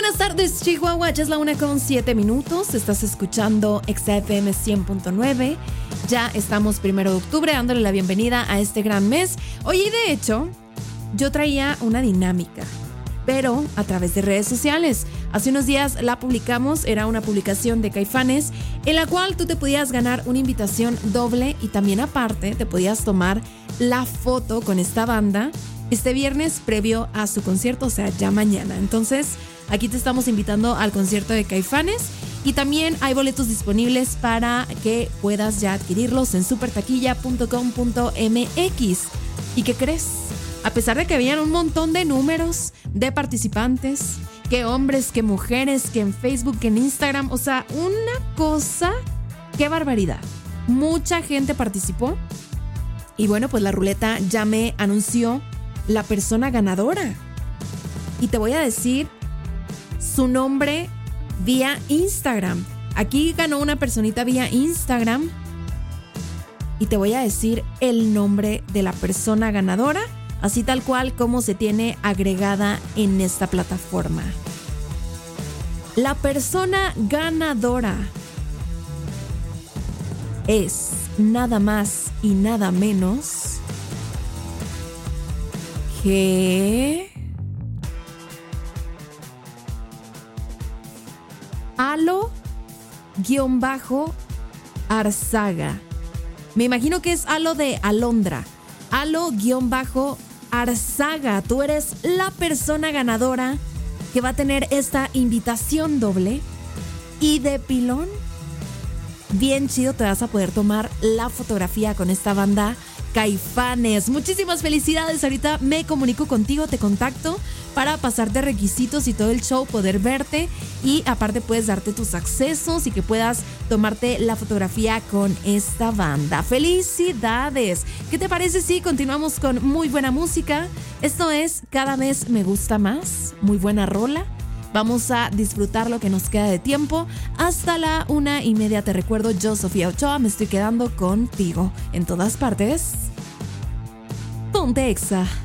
buenas tardes, Chihuahua. Ya es la 1:07. Estás escuchando XFM 100.9. Ya estamos 1 de octubre, dándole la bienvenida a este gran mes. Oye, de hecho, yo traía una dinámica, pero a través de redes sociales. Hace unos días la publicamos, era una publicación de Caifanes, en la cual tú te podías ganar una invitación doble y también aparte te podías tomar la foto con esta banda este viernes previo a su concierto, o sea, ya mañana. Entonces, aquí te estamos invitando al concierto de Caifanes y también hay boletos disponibles para que puedas ya adquirirlos en supertaquilla.com.mx. ¿Y qué crees? A pesar de que habían un montón de números de participantes, que hombres, que mujeres, que en Facebook, que en Instagram, o sea, una cosa, qué barbaridad. Mucha gente participó y bueno, pues la ruleta ya me anunció la persona ganadora. Y te voy a decir su nombre vía Instagram. Aquí ganó una personita vía Instagram y te voy a decir el nombre de la persona ganadora, así tal cual como se tiene agregada en esta plataforma. La persona ganadora es nada más y nada menos que Alo-Arzaga. Me imagino que es Alo de Alondra. Alo-Arzaga. Tú eres la persona ganadora que va a tener esta invitación doble. Y de pilón, bien chido, te vas a poder tomar la fotografía con esta banda Caifanes. Muchísimas felicidades. Ahorita me comunico contigo, te contacto para pasarte requisitos y todo el show, poder verte y aparte puedes darte tus accesos y que puedas tomarte la fotografía con esta banda. ¡Felicidades! ¿Qué te parece si continuamos con muy buena música? Esto es Cada Vez Me Gusta Más. Muy buena rola. Vamos a disfrutar lo que nos queda de tiempo. Hasta la 1:30 te recuerdo, yo, Sofía Ochoa, me estoy quedando contigo en todas partes. Ponte Exa.